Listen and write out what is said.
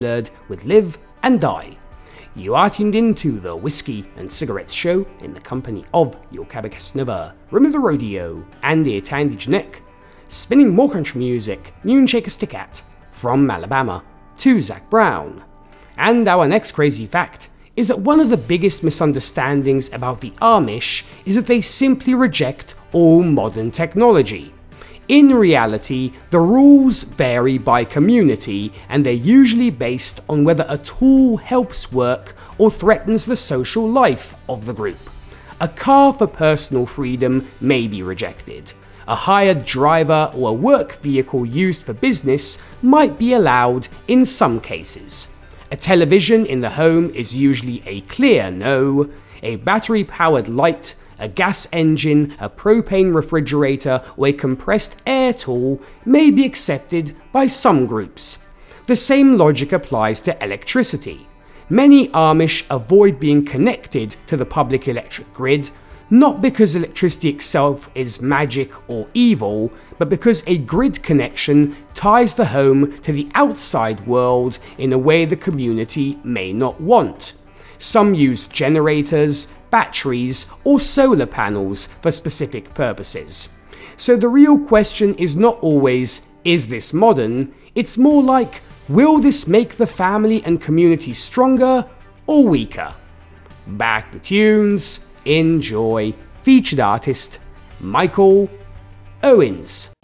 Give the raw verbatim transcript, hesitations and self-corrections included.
with Live and Die. You are tuned into the Whiskey and Cigarettes Show in the company of your Cabacasnova, Rim of the Rodeo, and the Tandage Neck, spinning more country music, Noon Shaker Stick At, from Alabama to Zac Brown. And our next crazy fact is that one of the biggest misunderstandings about the Amish is that they simply reject all modern technology. In reality, the rules vary by community, and they're usually based on whether a tool helps work or threatens the social life of the group. A car for personal freedom may be rejected. A hired driver or a work vehicle used for business might be allowed in some cases. A television in the home is usually a clear no. A battery-powered light, a gas engine, a propane refrigerator, or a compressed air tool may be accepted by some groups. The same logic applies to electricity. Many Amish avoid being connected to the public electric grid, not because electricity itself is magic or evil, but because a grid connection ties the home to the outside world in a way the community may not want. Some use generators, batteries, or solar panels for specific purposes. So the real question is not always, is this modern? It's more like, will this make the family and community stronger or weaker? Back to tunes, enjoy. Featured artist, Michael Owens.